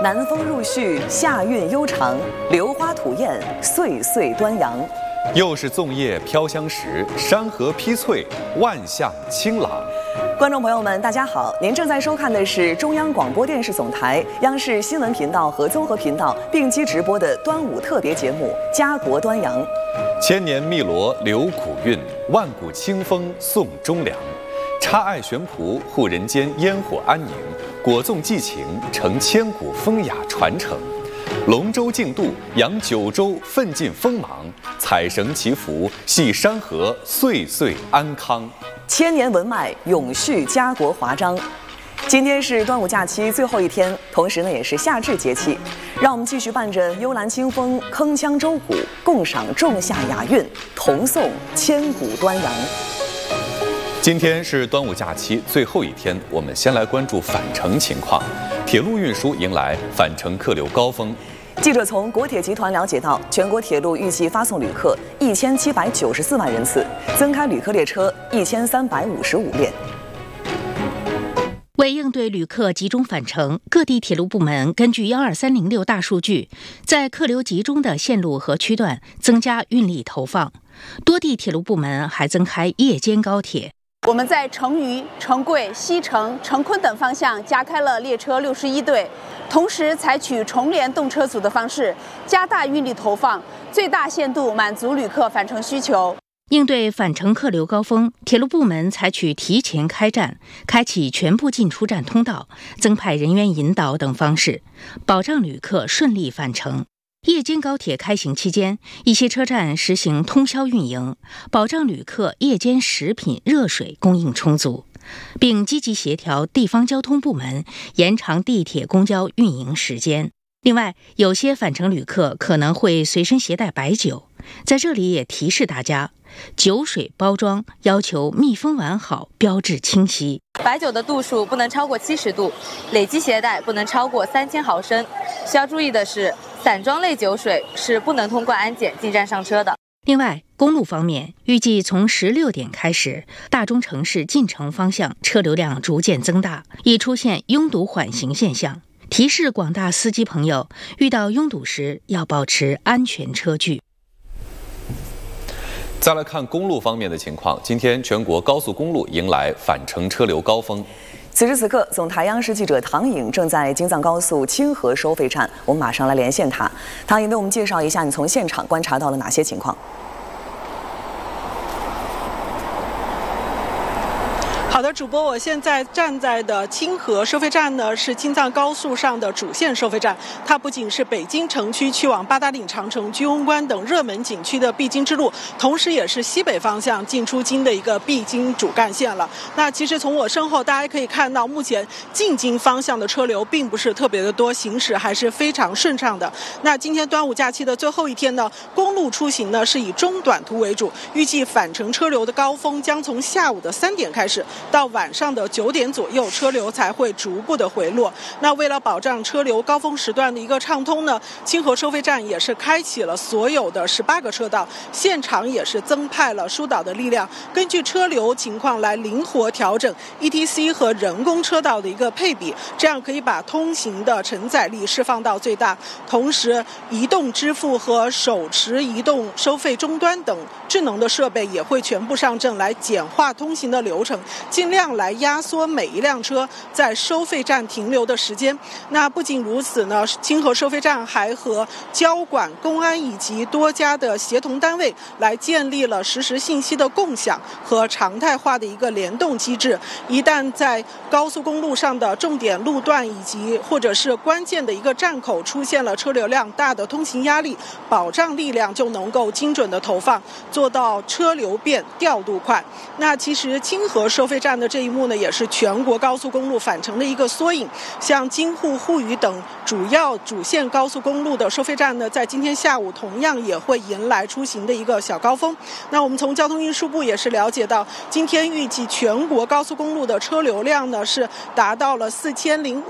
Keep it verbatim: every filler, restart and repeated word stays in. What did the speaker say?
南风入絮，夏韵悠长，榴花吐艳，岁岁端阳。 又是粽叶飘香时，山河披翠，万象清朗。 观众朋友们，大家好，您正在收看的是中央广播电视总台央视新闻频道和综合频道并机直播的端午特别节目《家国端阳》。 千年汨罗留古韵，万古清风送忠良。插艾悬蒲，护人间烟火安宁；果粽寄情，承千古风雅传承。龙舟竞渡，扬九州奋进锋芒；彩绳祈福，系山河岁岁安康。 千年文脉，永续家国华章。今天是端午假期最后一天，同时呢也是夏至节气，让我们继续伴着幽兰清风、铿锵舟鼓，共赏仲夏雅韵，同颂千古端阳。 今天是端午假期最后一天，我们先来关注返程情况。铁路运输迎来返程客流高峰。 记者从国铁集团了解到，全国铁路预计发送旅客一千七百九十四万人次，增开旅客列车一千三百五十五列。 为应对旅客集中返程，各地铁路部门根据幺二三零六大数据，在客流集中的线路和区段增加运力投放。多地铁路部门还增开夜间高铁。 我们在成渝、成贵、西成、成昆等方向加开了列车六十一对，同时采取重联动车组的方式，加大运力投放，最大限度满足旅客返程需求。 应对返程客流高峰，铁路部门采取提前开站、开启全部进出站通道、增派人员引导等方式，保障旅客顺利返程。夜间高铁开行期间，一些车站实行通宵运营，保障旅客夜间食品、热水供应充足，并积极协调地方交通部门延长地铁、公交运营时间。另外，有些返程旅客可能会随身携带白酒，在这里也提示大家，酒水包装要求密封完好，标志清晰。 白酒的度数不能超过七十度，累计携带不能超过三千毫升。需要注意的是，散装类酒水是不能通过安检进站上车的。 另外，公路方面，预计从十六点开始，大中城市进城方向车流量逐渐增大，易出现拥堵缓行现象。提示广大司机朋友，遇到拥堵时要保持安全车距。 再来看公路方面的情况，今天全国高速公路迎来返程车流高峰。 此时此刻，总台央视记者唐颖正在京藏高速清河收费站，我们马上来连线他。唐颖为我们介绍一下，你从现场观察到了哪些情况？ 好的，主播，我现在站在的清河收费站呢，是京藏高速上的主线收费站。它不仅是北京城区去往八达岭长城、居庸关等热门景区的必经之路，同时也是西北方向进出京的一个必经主干线了。那其实从我身后，大家可以看到，目前进京方向的车流并不是特别的多，行驶还是非常顺畅的。那今天端午假期的最后一天呢，公路出行呢是以中短途为主，预计返程车流的高峰将从下午的三点开始。到晚上的九点左右，车流才会逐步的回落。那为了保障车流高峰时段的一个畅通呢，清河收费站也是开启了所有的十八个车道，现场也是增派了疏导的力量，根据车流情况来灵活调整 E T C 和人工车道的一个配比，这样可以把通行的承载力释放到最大。同时，移动支付和手持移动收费终端等智能的设备也会全部上阵，来简化通行的流程，尽量来压缩每一辆车在收费站停留的时间。那不仅如此呢，清河收费站还和交管、公安以及多家的协同单位来建立了实时信息的共享和常态化的一个联动机制。一旦在高速公路上的重点路段以及或者是关键的一个站口出现了车流量大的通行压力，保障力量就能够精准的投放，做到车流便、调度快。那其实清河收费站的这一幕呢，也是全国高速公路返程的一个缩影。像京沪沪渝等主要主线高速公路的收费站呢，在今天下午同样也会迎来出行的一个小高峰。那我们从交通运输部也是了解到，今天预计全国高速公路的车流量呢是达到了四千零